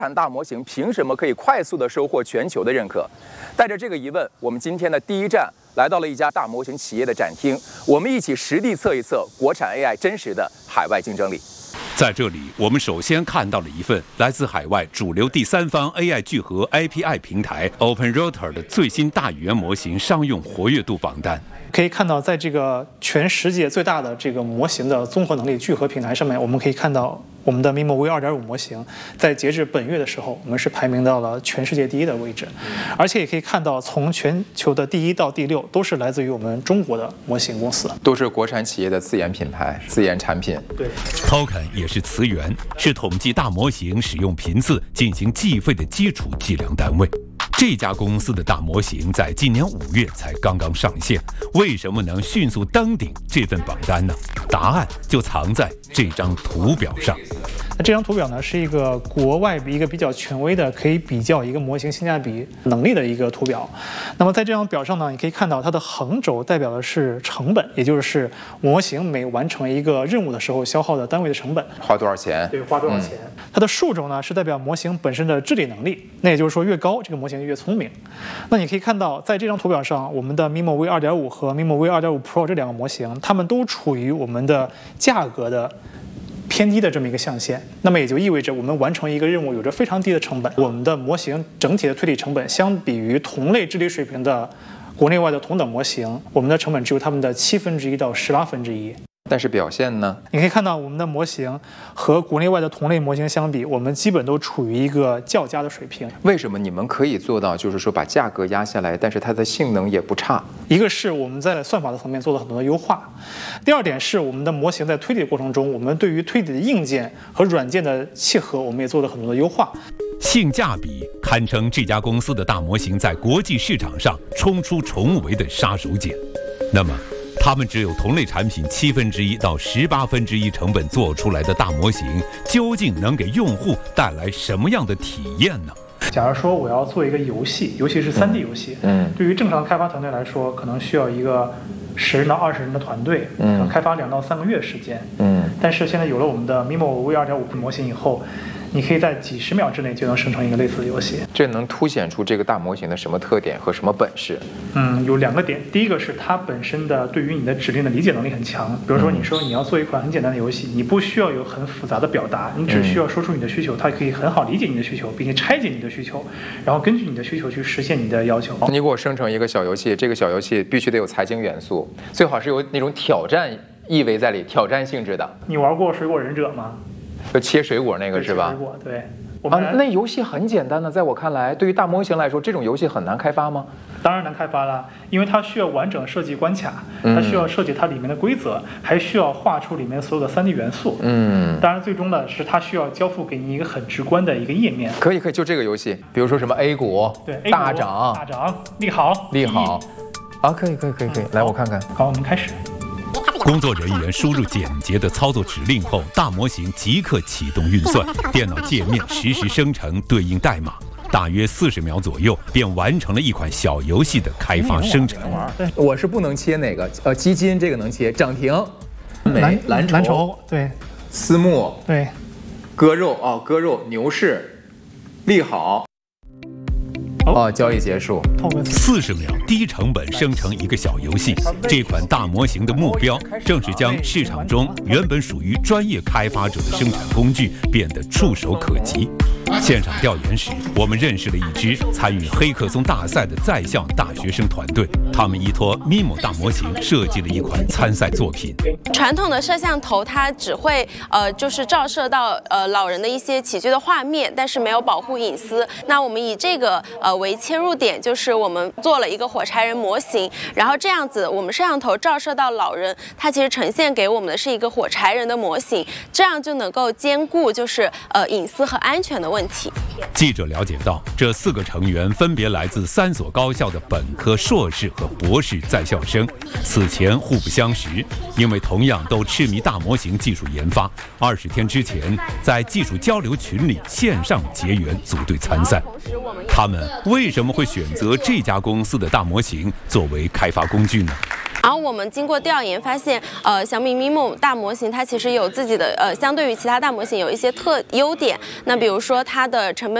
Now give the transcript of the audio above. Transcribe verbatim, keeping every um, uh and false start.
产大模型凭什么可以快速地收获全球的认可？带着这个疑问，我们今天的第一站来到了一家大模型企业的展厅，我们一起实地测一测国产 A I 真实的海外竞争力。 在这里，我们首先看到了一份来自海外主流第三方 A I 聚合 A P I 平台 OpenRouter 的最新大语言模型商用活跃度榜单。 可以看到，在这个全世界最大的这个模型的综合能力聚合平台上面，我们可以看到我们的 Mimo V 二点五 模型，在截至本月的时候，我们是排名到了全世界第一的位置，而且也可以看到，从全球的第一到第六都是来自于我们中国的模型公司， 都是国产企业的自研品牌、自研产品。 对 ，Token 也是词源，是统计大模型使用频次进行计费的基础计量单位。这家公司的大模型在今年五月才刚刚上线，为什么能迅速登顶这份榜单呢？答案就藏在这张图表上。 那这张图表呢，是一个国外一个比较权威的，可以比较一个模型性价比能力的一个图表。那么在这张表上呢，你可以看到它的横轴代表的是成本，也就是模型每完成一个任务的时候消耗的单位的成本， 花多少钱？ 对，花多少钱？嗯、它的竖轴呢是代表模型本身的治理能力，那也就是说越高，这个模型就越聪明。那你可以看到，在这张图表上，我们的 Mimo V 二点五 和 Mimo V 二点五 Pro 这两个模型，它们都处于我们的价格的偏低的这么一个象限，那么也就意味着我们完成一个任务有着非常低的成本。我们的模型整体的推理成本相比于同类治理水平的国内外的同等模型，我们的成本只有它们的七分之一到十八分之一。 但是表现呢？ 你可以看到我们的模型和国内外的同类模型相比，我们基本都处于一个较佳的水平。 为什么你们可以做到，就是说把价格压下来，但是它的性能也不差？ 一个是我们在算法的层面做了很多的优化，第二点是我们的模型在推理过程中，我们对于推理的硬件和软件的契合，我们也做了很多的优化。 性价比堪称这家公司的大模型在国际市场上冲出重围的杀手锏。那么他们只有同类产品七分之一到十八分之一成本做出来的大模型，究竟能给用户带来什么样的体验呢？ 假如说我要做一个游戏，尤其是 三 D 游戏，嗯，对于正常开发团队来说，可能需要一个十人到二十人的团队，嗯，开发两到三个月时间，嗯，但是现在有了我们的 Mimo V 二点五 模型以后，你可以在几十秒之内就能生成一个类似的游戏。 这能凸显出这个大模型的什么特点和什么本事？ 嗯，有两个点。第一个是它本身的对于你的指令的理解能力很强。比如说，你说你要做一款很简单的游戏，你不需要有很复杂的表达，你只需要说出你的需求，它可以很好理解你的需求，并且拆解你的需求，然后根据你的需求去实现你的要求。 你给我生成一个小游戏，这个小游戏必须得有财经元素，最好是有那种挑战意味在里，挑战性质的。 你玩过水果忍者吗？ 就切水果那个是吧？ 水果对。 啊，那游戏很简单的，在我看来，对于大模型来说，这种游戏很难开发吗？ 当然难开发了，因为它需要完整设计关卡，它需要设计它里面的规则，还需要画出里面所有的 三 D 元素。嗯，当然最终呢是它需要交付给你一个很直观的一个页面。 可以可以，就这个游戏，比如说什么 A 股， 对， 大涨， 大涨，利好， 利好，啊，可以可以可以可以，来我看看。 好，我们开始。 工作人员输入简洁的操作指令后，大模型即刻启动运算，电脑界面实时生成对应代码，大约四十秒左右便完成了一款小游戏的开发生成。 我是不能切哪个？呃，基金这个能切，涨停， 蓝蓝蓝筹，对， 私募， 对， 割肉哦，割肉，牛市，利好。哦，交易结束。 四十秒低成本生成一个小游戏，这款大模型的目标正是将市场中原本属于专业开发者的生产工具变得触手可及。现场调研时，我们认识了一支参与黑客松大赛的在校大学生团队，他们依托 Mimo 大模型设计了一款参赛作品。 传统的摄像头它只会呃就是照射到呃老人的一些起居的画面，但是没有保护隐私。那我们以这个呃为切入点，就是我们做了一个火柴人模型，然后这样子我们摄像头照射到老人，它其实呈现给我们的是一个火柴人的模型，这样就能够兼顾就是呃隐私和安全的问题。 记者了解到，这四个成员分别来自三所高校的本科、硕士和博士在校生，此前互不相识，因为同样都痴迷大模型技术研发。二十天之前，在技术交流群里线上结缘，组队参赛。他们为什么会选择这家公司的大模型作为开发工具呢？ 然后我们经过调研发现，呃，小米 Mimo 大模型它其实有自己的呃，相对于其他大模型有一些特优点。那比如说它的成本